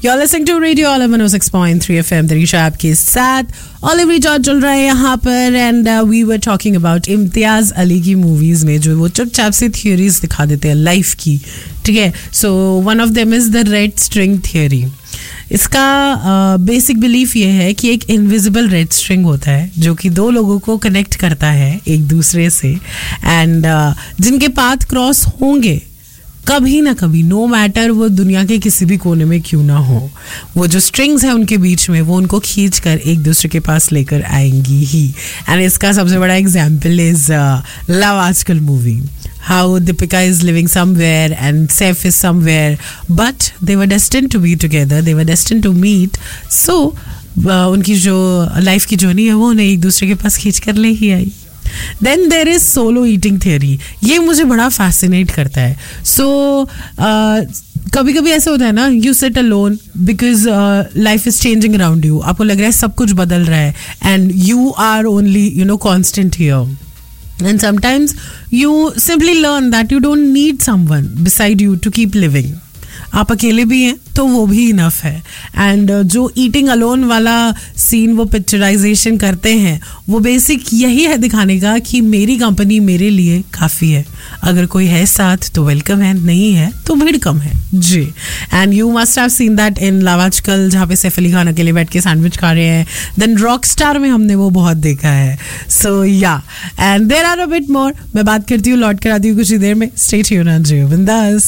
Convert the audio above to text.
You're listening to Radio Olive 106.3 FM. तरीशा आपके साथ olivary George चल रहा है यहाँ पर and we were talking about Imtiaz Ali की मूवीज में जो वो चुपचाप से थियोरीज दिखा देते हैं लाइफ की. ठीक है, so one of them is the red string theory. इसका बेसिक बिलीफ ये है कि एक इनविजिबल रेड स्ट्रिंग होता है जो कि दो लोगों को कनेक्ट करता है एक दूसरे से एंड जिनके पाथ क्रॉस होंगे कभी ना कभी, नो मैटर वो दुनिया के किसी भी कोने में क्यों ना हो, वो जो स्ट्रिंग्स हैं उनके बीच में वो उनको खींच कर एक दूसरे के पास लेकर आएंगी ही. एंड इसका सबसे बड़ा एग्जाम्पल इज लव आजकल movie. How Deepika is living somewhere and Saif is somewhere, but they were destined to be together. They were destined to meet. So उनकी जो लाइफ की जर्नी है वो उन्हें एक दूसरे के पास खींच कर ले ही आई. Then there is solo eating theory. ये मुझे बड़ा fascinate करता है. So कभी कभी ऐसा होता है ना, you sit alone because life is changing around you. आपको लग रहा है सब कुछ बदल रहा है and you are only constant here. And sometimes you simply learn that you don't need someone beside you to keep living. आप अकेले भी हैं तो वो भी इनफ है. एंड जो ईटिंग अलोन वाला सीन वो पिक्चराइजेशन करते हैं वो बेसिक यही है दिखाने का कि मेरी कंपनी मेरे लिए काफ़ी है. अगर कोई है साथ तो वेलकम है, नहीं है तो भीड़ कम है जी. And you must have seen that in love आजकल जहाँ पे सैफ अली खान अकेले बैठ के सैंडविच खा रहे हैं. देन रॉक स्टार में हमने वो बहुत देखा है. सो या and there are a bit more. मैं बात करती हूँ, लौट कर आती हूँ कुछ ही देर में. स्टे ट्यून्ड ऑन जियो बिंदास.